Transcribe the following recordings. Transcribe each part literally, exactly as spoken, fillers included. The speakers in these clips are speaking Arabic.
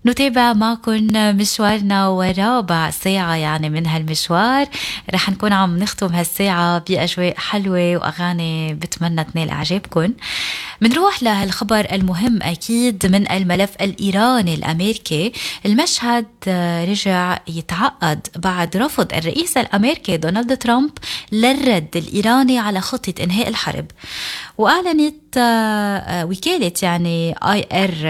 نتابع معكم مشوارنا ورابع ساعة يعني من هالمشوار. رح نكون عم نختم هالساعة بأجواء حلوة وأغاني بتمنى تنال إعجابكم. منروح لهالخبر المهم أكيد من الملف الإيراني الأمريكي. المشهد رجع يتعقد بعد رفض الرئيس الأمريكي دونالد ترامب للرد الإيراني على خطة إنهاء الحرب. وأعلنت وكالة يعني آي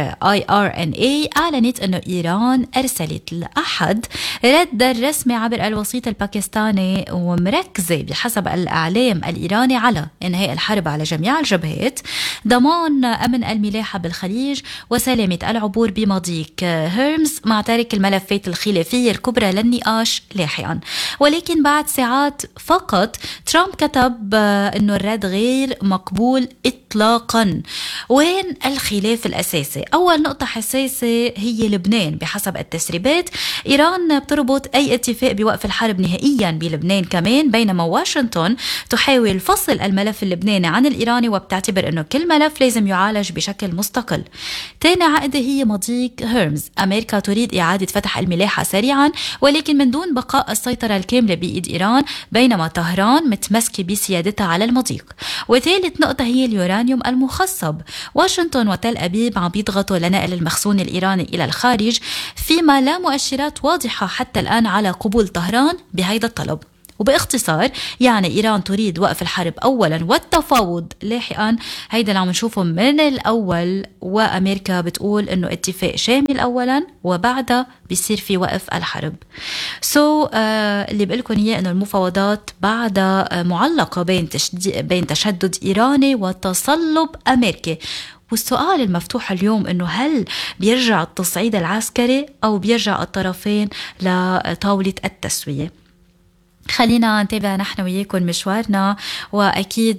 آر إن إيه أعلنت أنه إيران أرسلت الأحد رد رسمي عبر الوسيط الباكستاني ومركزة بحسب الإعلام الإيراني على إنهاء الحرب على جميع الجبهات، ضمان أمن الملاحة بالخليج وسلامة العبور بمضيق هرمز، مع ترك الملفات الخلافية الكبرى للنقاش لاحقا. ولكن بعد ساعات فقط ترامب كتب أنه الرد غير مقبول إطلاقا. وين الخلاف الأساسي؟ أول نقطة حساسة هي لبنان. بحسب التسريبات إيران بتربط أي اتفاق بوقف الحرب نهائيا بلبنان كمان، بينما واشنطن تحاول فصل الملف اللبناني عن الإيراني وبتعتبر أنه كل ملف لازم يعالج بشكل مستقل. تاني عقدة هي مضيق هرمز. أمريكا تريد إعادة فتح الملاحة سريعا ولكن من دون بقاء السيطرة الكاملة بإيد إيران، بينما طهران متمسكة بسيادتها على المضيق. وثالث نقطة هي اليورانيوم المخصب. واشنطن وتل أبيب عم بيضغطوا لنقل المخزون الإيراني إلى الخارج، فيما لا مؤشرات واضحة حتى الآن على قبول طهران بهيدا الطلب. وباختصار يعني إيران تريد وقف الحرب أولا والتفاوض لاحقا. هيدا اللي عم نشوفه من الأول، وأمريكا بتقول إنه اتفاق شامل أولا وبعدها بيصير في وقف الحرب. سو so, uh, اللي بقولكم إياه إنه المفاوضات بعدها معلقة بين بين تشدد إيراني وتصلب أمريكي. والسؤال المفتوح اليوم إنه هل بيرجع التصعيد العسكري أو بيرجع الطرفين لطاولة التسوية؟ خلينا نتابع نحن وياكم مشوارنا، وأكيد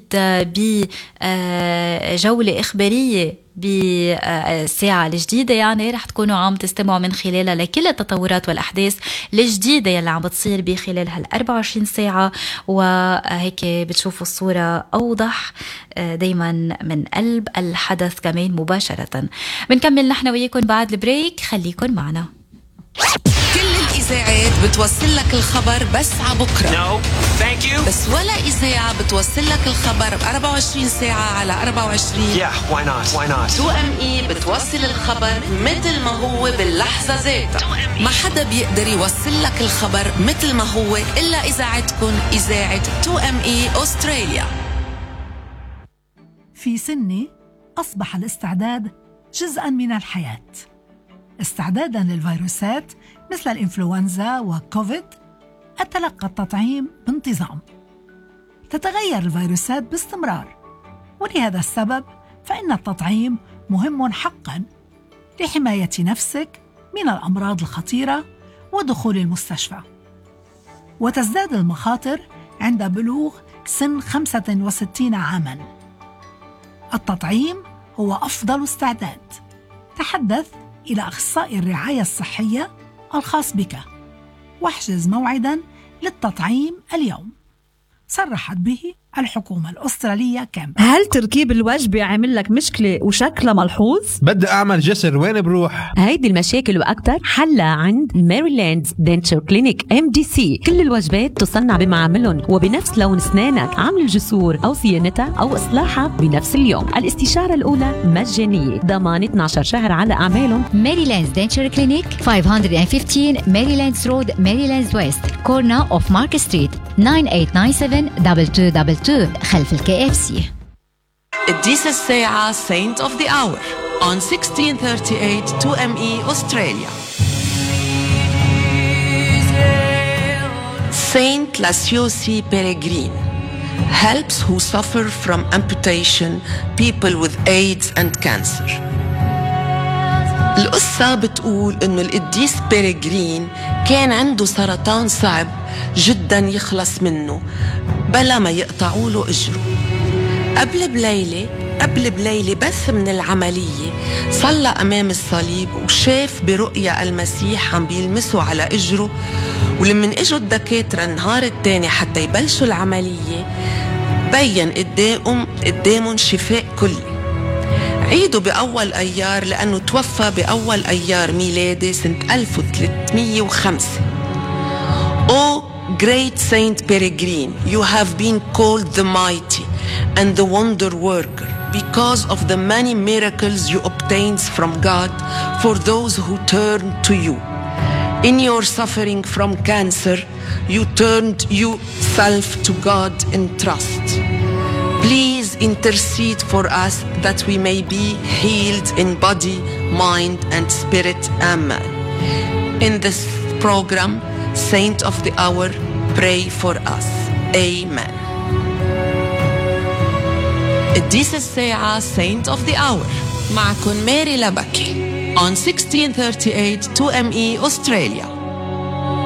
بجولة إخبارية بالساعة الجديدة يعني رح تكونوا عم تستمعوا من خلالها لكل التطورات والأحداث الجديدة يلي عم بتصير بخلال هالأربع وعشرين ساعة، وهيك بتشوفوا الصورة أوضح دايما من قلب الحدث كمان مباشرة. بنكمل نحن وياكم بعد البريك، خليكن معنا. إذاعات بتوصل لك الخبر بس عبكرة. No, thank you. بس ولا إذاعة بتوصل لك الخبر ب أربعة وعشرين ساعة على أربعة وعشرين. Yeah, why not? Why not? تو إم إي بتوصل الخبر مثل ما هو باللحظة ذاتها. ما حدا بيقدر يوصل لك الخبر مثل ما هو إلا إذاعتكم، إذاعة تو إم إي أستراليا. في سنة أصبح الاستعداد جزءاً من الحياة. استعداداً للفيروسات مثل الإنفلونزا وكوفيد، أتلقى التطعيم بانتظام. تتغير الفيروسات باستمرار، ولهذا السبب فإن التطعيم مهم حقاً لحماية نفسك من الأمراض الخطيرة ودخول المستشفى. وتزداد المخاطر عند بلوغ سن خمسة وستين عاماً. التطعيم هو أفضل استعداد. تحدث إلى أخصائي الرعاية الصحية الخاص بك واحجز موعداً للتطعيم اليوم. صرحت به الحكومة الأسترالية كامبا. هل تركيب الوجبة عامل لك مشكلة وشكلها ملحوظ؟ بدي أعمل جسر، وين بروح؟ هيدي المشاكل وأكتر حلها عند ماريلاند دنتشر كلينيك إم دي سي. كل الوجبات تصنع بمعاملهم وبنفس لون أسنانك. عمل الجسور أو صيانتها أو إصلاحها بنفس اليوم. الاستشارة الأولى مجانية، ضمان اثني عشر شهر على أعمالهم. ماريلاند دنتشر كلينيك خمسمية وخمستاشر ماريلاند رود، ماريلاند ويست، كورنا أوف مارك ستريت، تسعة ثمانية تسعة سبعة اثنين اثنين اثنين اثنين خلف الكي اف سي. قديس الساعة Saint of the Hour on sixteen thirty-eight تو إم إي Australia. Saint Lasciosi Peregrine helps who suffer from amputation, people with AIDS and cancer. القصة بتقول إنه القديس بيريغرين كان عنده سرطان صعب جدا يخلص منه بلا ما يقطعوا له إجره. قبل بليلة قبل بليلة بس من العملية صلى أمام الصليب وشاف برؤية المسيح عم بيلمسه على إجره. ولمن إجوا الدكاترة النهار التاني حتى يبلشوا العملية بين قدامهم قدامهم شفاء كلي. عيده بأول أيار لأنه توفى بأول أيار ميلادي سنة ألف وثلاثمية وخمسة. Oh, great Saint Peregrine, you have been called the mighty and the wonder worker because of the many miracles you obtained from God for those who turn to you. In your suffering from cancer, you turned yourself to God in trust. Please intercede for us that we may be healed in body, mind, and spirit. Amen. In this program, Saint of the Hour, pray for us. Amen. قديس الساعة Saint of the Hour معكم ماري لبكي on sixteen thirty-eight two M E Australia.